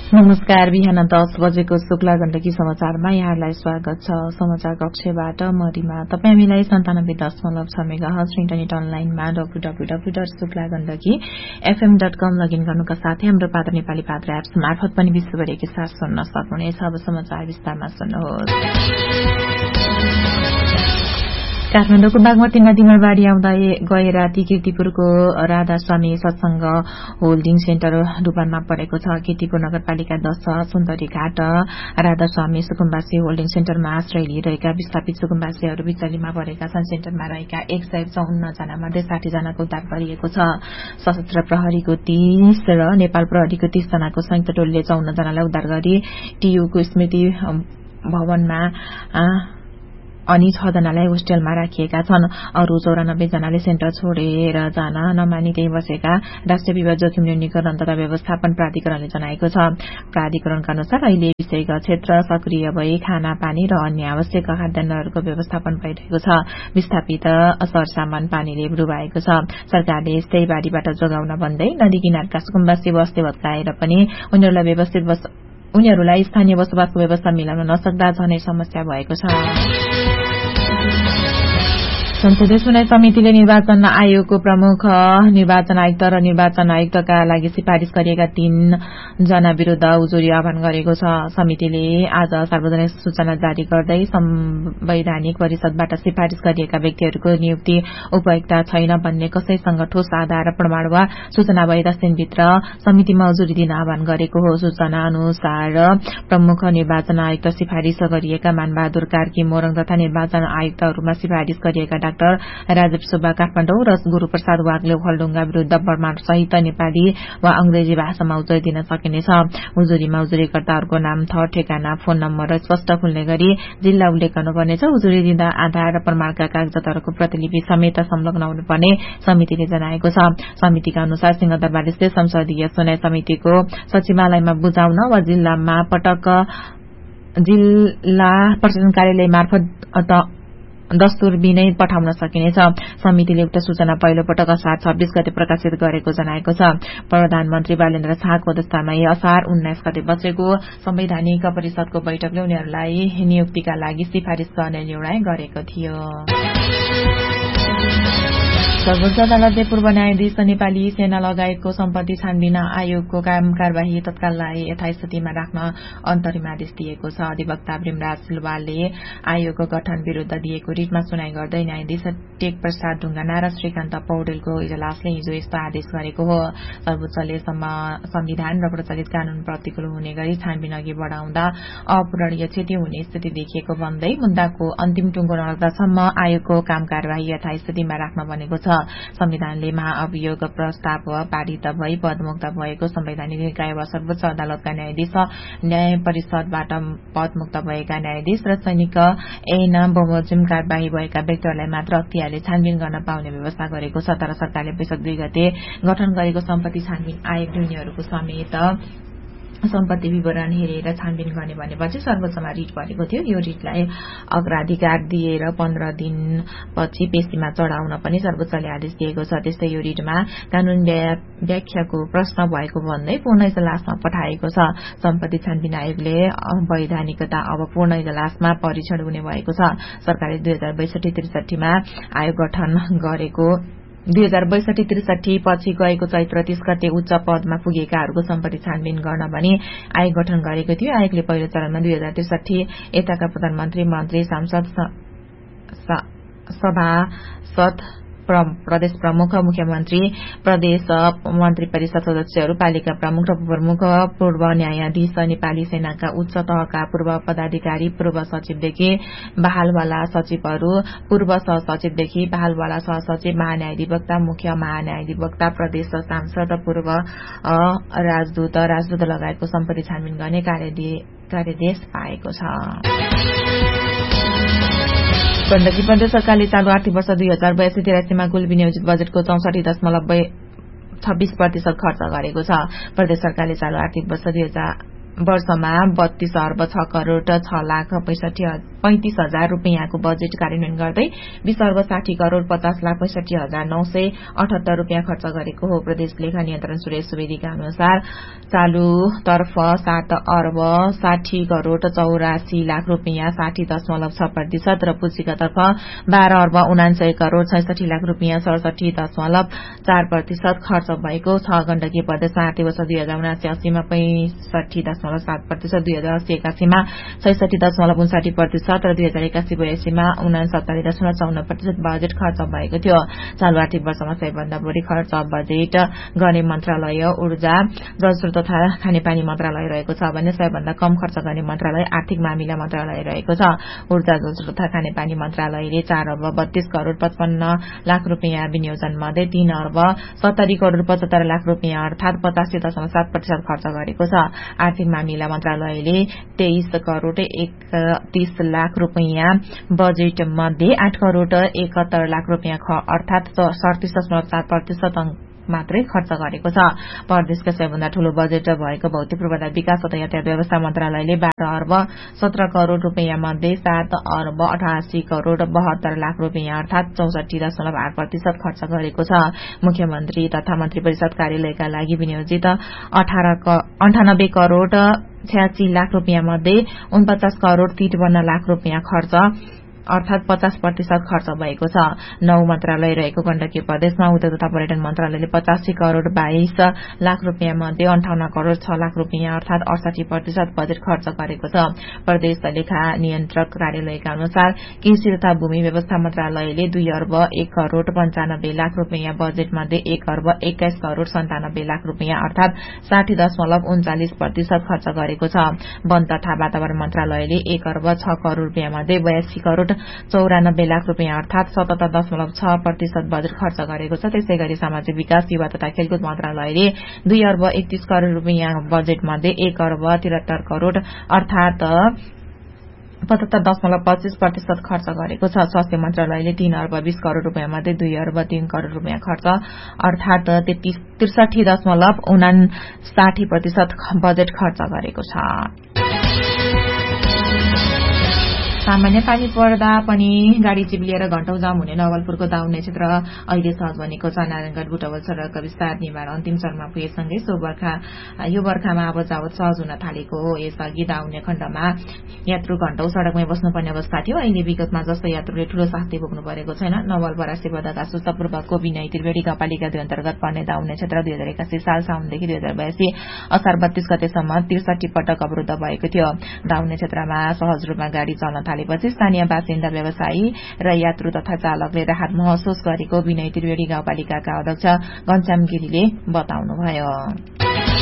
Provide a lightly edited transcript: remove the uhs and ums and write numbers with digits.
नमस्कार। बिहान 10 बजेको शुक्ला गण्डकी समाचारमा यहाँलाई स्वागत छ। समाचार कक्षबाट म रिमा। तपाई हामीलाई 97.6 मेगाहर्ज इन्टरनेट अनलाइनमा www.शुक्लागण्डकीfm.com लगइन गर्नुका साथै हाम्रो पात्र नेपाली पात्र एप्स मार्फत पनि विश्वभरि एकैसाथ सुन्न सक्नुहुनेछ। अब समाचार विस्तारमा सुन्नुहोस्। काठमाडौँको बागमती नदीमा बाढ़ी आउँदा गए राती कीर्तिपुरको राधास्वामी सत्संग होल्डिङ सेन्टर डुबानमा परेको छ। कीर्तिपुर नगरपालिका 10 सुन्दरी घाट राधास्वामी सुकुम्बासी होल्डिङ सेन्टरमा आश्रय लिइरहेका विस्थापित सुकुम्बासीहरू विचलीमा परेका छन्। सेन्टरमा रहेका 154 जना मध्ये 60 जनाको उद्धार गरिएको छ। सशस्त्र प्रहरीको 30 र नेपाल प्रहरीको 30 जनाको संयुक्त टोलीले 54 जनालाई उद्धार गरी टीयूको स्मृति भवनमा अनि 6 जनालाई होस्टेलमा राखिएका छन्। अरू 94 जनाले सेन्टर छोडेर जान नमानी त्यही बसेका राष्ट्रिय विपद जोखिम न्यूनीकरण तथा व्यवस्थापन प्राधिकरणले जनाएको छ। प्राधिकरणका अनुसार अहिले विषयका क्षेत्र सक्रिय भई खाना पानी र अन्य आवश्यक खाद्यान्नहरूको व्यवस्थापन भइरहेको छ। विस्थापित सरसामान पानीले डुबाएको छ। सरकारले यस्तै बाढीबाट जोगाउन भन्दै नदी किनारका सुकुम्बासी बस्ती भत्काएर पनि उनीहरूलाई स्थानीय बसोबासको व्यवस्था मिलाउन नसक्दा झनै समस्या भएको छ। संसदीय सुनवाई समितिले निर्वाचन आयोगको प्रमुख निर्वाचन आयुक्त र निर्वाचन आयुक्तका लागि सिफारिश गरिएका 3 जना विरूद्ध उजुरी आह्वान गरेको छ। समितिले आज सार्वजनिक सूचना जारी गर्दै संवैधानिक परिषदबाट सिफारिश गरिएका व्यक्तिहरूको नियुक्ति उपयुक्त छैन भन्ने कसैसँग ठोस आधार प्रमाण वा सूचना भए 10 दिनभित्र समितिमा उजुरी दिन आह्वान गरेको हो। सूचना अनुसार प्रमुख निर्वाचन आयुक्त सिफारिश गरिएका मानबहादुर कार्की मोरङ तथा निर्वाचन आयुक्तहरूमा सिफारिश गरिएका डाक्टर राजीव सुब्बा काठमाडौँ र गुरूप्रसाद वाग्ले ओखलढुङ्गा विरूद्ध प्रमाण सहित नेपाली वा अंग्रेजी भाषामा उजुरी दिन सकिनेछ। उजुरीमा उजुरीकर्ताहरूको नाम, थर, ठेगाना, फोन नम्बर र स्पष्ट खुल्ने गरी जिल्ला उल्लेख गर्नुपर्नेछ। उजुरी दिँदा आधार र प्रमाणका कागजातहरूको प्रतिलिपि समेत संलग्न हुनुपर्ने समितिले जनाएको छ। समितिका अनुसार सिंहदरबार स्थित संसदीय सुनवाई समितिको सचिवालयमा बुझाउन वा जिल्ला प्रशासन कार्यालय मार्फत दस्तुर बिनै पठाउन सकिनेछ। समितिले उक्त सूचना पहिलो पटक असार 26 गते प्रकाशित गरेको जनाएको छ। प्रधानमन्त्री बालेन्द्र शाहको अध्यक्षतामा असार 19 गते बसेको संवैधानिक परिषदको बैठकले उनीहरूलाई नियुक्तिका लागि सिफारिश गर्ने निर्णय गरेको थियो। सर्वोच्च अदालतले पूर्व न्यायाधीश नेपाली सेना लगायतको सम्पत्ति छानबिन आयोगको कारवाही तत्काललाई यथास्थितिमा राख्न अन्तरिम आदेश दिएको छ। अधिवक्ता भीमराज सिलवालले आयोगको गठन विरूद्ध दिएको रिटमा सुनाई गर्दै न्यायाधीश टेक प्रसाद ढुङ्गाना र श्रीकान्त पौडेलको इजलासले हिजो यस्तो आदेश गरेको हो। सर्वोच्चले संविधान र प्रचलित कानून प्रतिकूल हुने गरी छानबिन अघि बढ़ाउँदा अपूरणीय क्षति हुने स्थिति देखिएको भन्दै मुद्दाको अन्तिम टुङ्गो नलाग्दासम्म आयोगको काम कारवाही यथास्थितिमा राख्न भनेको छ। संविधानले महाअभियोग प्रस्ताव पारित भई पदमुक्त भएको संवैधानिक निकाय वा सर्वोच्च अदालतका न्यायाधीश, न्याय परिषदबाट पदमुक्त भएका न्यायाधीश र सैनिक ऐन बमोजिम कार्यवाही भएका व्यक्तिहरूलाई मात्र अख्तियारले छानबिन गर्न पाउने व्यवस्था गरेको छ। तर सरकारले वैशाख 2 गते गठन गरेको सम्पत्ति छानबिन आयोग यिनीहरूको समेत सम्पत्ति विवरण हेरेर छानबिन गर्ने भनेपछि सर्वोच्चमा रिट परेको थियो। यो रिटलाई अग्राधिकार दिएर 15 दिनपछि पेशीमा चढाउन पनि सर्वोच्चले आदेश दिएको छ। त्यस्तै यो रिटमा कानून व्याख्याको प्रश्न भएको भन्दै पूर्ण इजलासमा पठाएको छ। सम्पत्ति छानबिन आयोगले वैधानिकता अब पूर्ण इजलासमा परीक्षण हुने भएको छ। सरकारले 2062-63 मा आयोग गठन गरेको 2062-63 पछि गएको चैत्र 30 गते उच्च पदमा पुगेकाहरूको सम्पत्ति छानबिन गर्न भनी आयोग गठन गरेको थियो। आयोगले पहिलो चरणमा 2063 यताका प्रधानमन्त्री, मन्त्री, सांसद, सभासद, प्रदेश प्रमुख, मुख्यमन्त्री, प्रदेश मन्त्री परिषद सदस्यहरू, पालिका प्रमुख र उपप्रमुख, पूर्व न्यायाधीश, नेपाली सेनाका उच्च तहका पूर्व पदाधिकारी, पूर्व सचिवदेखि बहालवाला सचिवहरू, पूर्व सहसचिवदेखि बहालवाला सहसचिव, महान्यायाधिवक्ता, मुख्य महान्यायाधिवक्ता, प्रदेश सांसद, पूर्व राजदूत लगायतको सम्पत्ति छानबिन गर्ने कार्यदेश पाएको छ। गण्डकी प्रदेश सरकारले चालू आर्थिक वर्ष 2082-83 मा कुल विनियोजित बजेटको 64.26% खर्च गरेको छ। प्रदेश सरकारले चालू आर्थिक वर्ष वर्षमा 32 अर्ब 6 करोड़ 6 लाख 35 हजार रूपियाँको बजेट कार्यान्वयन गर्दै 20 अर्ब 60 करोड़ 50 लाख 65 हजार 978 रूपियाँ खर्च गरेको हो। प्रदेश लेखा नियन्त्रण सुरेश सुवेदीका अनुसार चालू तर्फ 7 अर्ब 60 करोड़ 84 लाख रूपियाँ 60.6% र पुँजीका तर्फ 12 अर्ब 69 करोड़ 66 लाख रूपियाँ 67.4% खर्च भएको छ। गण्डकी प्रदेशमा आर्थिक वर्ष 2079-80 मा 65.7%, 2080-81 मा 66.59% र 2081-82 मा 69.54% बजेट खर्च भएको थियो। चालू आर्थिक वर्षमा सबैभन्दा बढी खर्च बजेट गर्ने मन्त्रालय ऊर्जा, जलस्रोत तथा खानेपानी मन्त्रालय रहेको छ भने सबैभन्दा कम खर्च गर्ने मन्त्रालय आर्थिक मामिला मन्त्रालय रहेको छ। ऊर्जा, जलस्रोत तथा खानेपानी मन्त्रालयले 4 अर्ब 32 करोड़ 55 लाख रूपियाँ विनियोजन मध्ये 3 अर्ब 70 करोड़ 75 लाख रूपियाँ अर्थात 85.7% खर्च गरेको छ। आर्थिक मामिला मन्त्रालयले 23 करोड़ 31 लाख रूपियाँ बजेट मध्ये 8 करोड़ 71 लाख रूपियाँ अर्थात 37.7% मात्रै खर्च गरेको छ। प्रदेशका सबैभन्दा ठूलो बजेट भएको भौतिक पूर्वाधार विकास तथा यातायात व्यवस्था मन्त्रालयले 12 अर्ब 17 करोड़ रूपियाँ मध्ये 7 अर्ब 88 करोड़ 72 लाख रूपियाँ अर्थात 64.8% खर्च गरेको छ। मुख्यमन्त्री तथा मन्त्री परिषद कार्यालयका लागि विनियोजित 98 करोड़ 86 लाख रूपियाँ मध्ये 49 करोड़ 53 लाख रूपियाँ खर्च अर्थात 50% खर्च भएको छ। 9 मन्त्रालय रहेको गण्डकी प्रदेशमा उद्योग तथा पर्यटन मन्त्रालयले 85 करोड़ 22 लाख रूपियाँ मध्ये 58 करोड़ 6 लाख रूपियाँ अर्थात 68% बजेट खर्च गरेको छ। प्रदेश लेखा नियन्त्रक कार्यालयका अनुसार कृषि तथा भूमि व्यवस्था मन्त्रालयले 2 अर्ब 1 करोड़ 95 लाख रूपियाँ बजेट मध्ये 1 अर्ब 21 करोड़ 97 लाख रूपियाँ अर्थात 60.39% खर्च गरेको छ। वन तथा वातावरण मन्त्रालयले 1 अर्ब 6 करोड़ रूपियाँ मध्ये 82 करोड़ 94 लाख रूपियाँ अर्थात 77.6% बजेट खर्च गरेको छ। त्यसैगरी सामाजिक विकास, युवा तथा खेलकुद मन्त्रालयले 2 अर्ब 31 करोड़ रूपियाँ बजेट मध्ये 1 अर्ब 73 करोड़ अर्थात 75.25% खर्च गरेको छ। स्वास्थ्य मन्त्रालयले 3 अर्ब 20 करोड़ रूपियाँ मध्ये 2 अर्ब 3 करोड़ रूपियाँ खर्च अर्थात 63.59% बजेट खर्च गरेको छ। सामान्य पानी पर्दा पनि गाड़ी चिप्लिएर घण्टौं जाम हुने नवलपुरको दाउन्ने क्षेत्र अहिले सहज बनेको छ। नारायणगढ बुटवल सड़क विस्तार निर्माण अन्तिम चरणमा पुगेसँगै यो बर्खामा अब जावत सहज हुन थालेको हो। यसअघि दाउन्ने खण्डमा यात्रु घण्टौं सड़कमै बस्नुपर्ने अवस्था थियो। अहिले विगतमा जस्तो यात्रुले ठूलो शास्ति भोग्नु परेको छैन। नवलपरासी बदका सुस्तपूर्वकको विनय त्रिवेणी गाउँपालिका 2 अन्तर्गत पर्ने दाउन्ने क्षेत्र 2081 साल साउनदेखि 2082 असार 32 गतेसम्म 63 पटक अवरुद्ध भएको थियो। दाउन्ने क्षेत्रमा सहज रूपमा गाड़ी चल्न थालेपछि स्थानीय बासिन्दा, व्यवसायी र यात्रु तथा चालकले राहत महसुस गरेको विनय त्रिवेणी गाउँपालिकाका अध्यक्ष घनश्याम गिरीले बताउनुभयो।